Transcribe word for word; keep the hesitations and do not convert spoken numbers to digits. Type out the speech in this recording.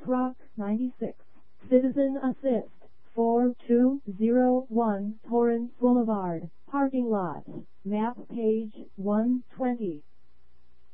Rock ninety-six. Citizen Assist. four two zero one Torrance Boulevard. Parking lot. Map page one twenty.